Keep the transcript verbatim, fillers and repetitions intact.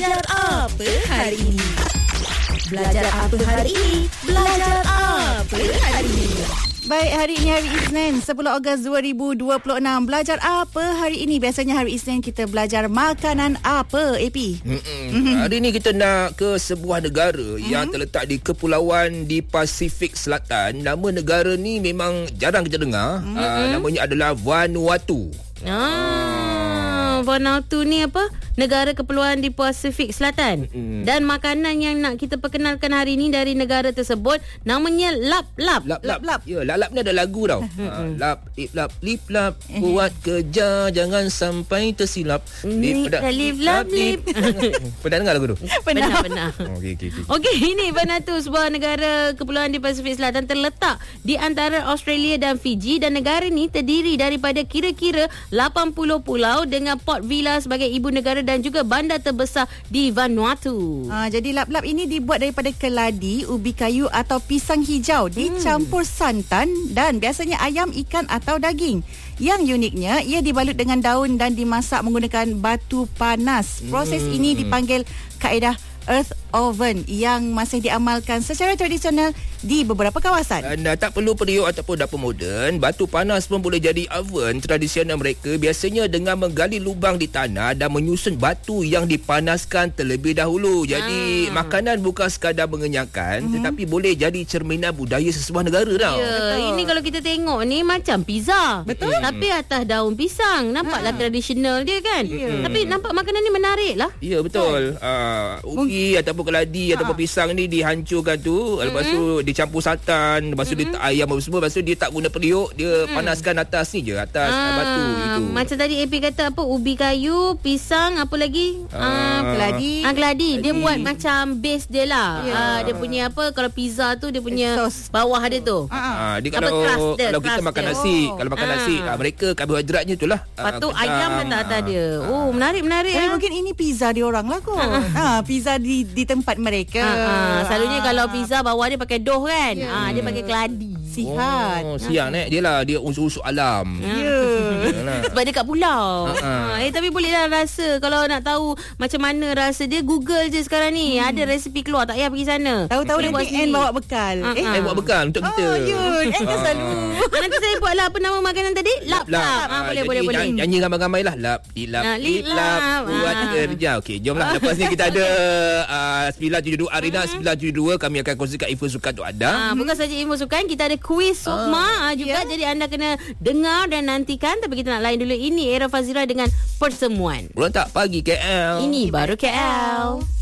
Belajar apa hari ini? Belajar apa hari ini? Belajar apa hari ini? Baik, hari ini hari Isnin sepuluh Ogos dua ribu dua puluh enam. Belajar apa hari ini? Biasanya hari Isnin kita belajar makanan apa, A P? Mm-hmm. Hari ini kita nak ke sebuah negara mm-hmm. yang terletak di kepulauan di Pasifik Selatan. Nama negara ni memang jarang kita dengar. Mm-hmm. uh, Namanya adalah Vanuatu. Ah, Vanuatu ni apa? Negara kepulauan di Pasifik Selatan. Mm-hmm. Dan makanan yang nak kita perkenalkan hari ni dari negara tersebut namanya lap-lap. Lap-lap. Ya, lap-lap ni ada lagu tau. uh, lap, lip, lap, lip, lap. Buat kerja jangan sampai tersilap. Lip, lip, lap, lip. Pernah dengar lagu tu? Pernah, pernah. Okey, okey, okey. Okey, ini Vanuatu, sebuah negara kepulauan di Pasifik Selatan terletak di antara Australia dan Fiji, dan negara ni terdiri daripada kira-kira lapan puluh pulau dengan Port Vila sebagai ibu negara dan juga bandar terbesar di Vanuatu. Ha, jadi lap-lap ini dibuat daripada keladi, ubi kayu atau pisang hijau, dicampur santan dan biasanya ayam, ikan atau daging. Yang uniknya, ia dibalut dengan daun dan dimasak menggunakan batu panas. Proses hmm. ini dipanggil kaedah earth oven yang masih diamalkan secara tradisional di beberapa kawasan. Dan uh, tak perlu periuk ataupun dapur moden. Batu panas pun boleh jadi oven tradisional mereka, biasanya dengan menggali lubang di tanah dan menyusun batu yang dipanaskan terlebih dahulu. Jadi ah. makanan bukan sekadar mengenyangkan, mm-hmm. tetapi boleh jadi cerminan budaya sesebuah negara tau. Ya, ini kalau kita tengok ni macam pizza. Betul. Tapi atas daun pisang. Nampaklah ah. tradisional dia kan. Yeah. Tapi nampak makanan ni menarik lah. Ya, betul. Uh, ubi ataupun keladi ha. ataupun pisang ni dihancurkan tu, mm-hmm. lepas tu dicampur santan, lepas tu mm-hmm. dia tak ayam apa semua, lepas tu dia tak guna periuk, dia mm-hmm. panaskan atas ni je, atas ah, batu itu. Macam tadi A P kata apa, ubi kayu, pisang, apa lagi? Ah, ah, keladi. Ah, keladi. Dia buat macam base dia lah. Yeah. Ah, dia punya apa, kalau pizza tu dia punya sauce bawah dia tu. Ah, dia kalau dia, kalau kita makan dia. nasi, oh. kalau makan ah. nasi, ah, mereka karbohidratnya itulah. Lepas tu ah, ayam letak atas dia. Oh, menarik menarik. Tapi ah. mungkin ini pizza dia orang lah kot. Ha, pizza di di tempat mereka. Ha, ha. Selalunya ha. kalau pizza bawah dia pakai dough kan. Yeah. Ha, dia pakai keladi. Sihat. Oh, siang nek dia lah, dia unsur-unsur alam. Ya. Yeah. Sebab dia kat pulau. Ha, ha. Ha, eh tapi bolehlah rasa, kalau nak tahu macam mana rasa dia, Google je sekarang ni. Hmm. Ada resipi keluar, tak payah pergi sana. Tahu-tahu dia nanti N bawa bekal. Ha, eh, Eh, buat bekal untuk kita. Oh, Yun. N kan selalu. Ha, nanti saya buatlah apa nama makanan tadi? Lap lap. Ha, Ah, boleh jadi boleh boleh. nyanyi, nyanyi ramai-ramai lah. Lap, dilap, Ah, lip, lap, lap. buat Ah. kerja. Okey, jomlah. Lepas ni kita ada uh, sembilan tujuh dua Arina sembilan tujuh dua. Kami akan kongsikan info sukan tu ada. Ha, bukan saja info sukan, kita ada kuis Sukma ah, juga. Ya. Jadi anda kena dengar dan nantikan. Tapi kita nak lain dulu. Ini Era Fazira dengan Pertemuan. Berontak pagi K L. Ini baru K L.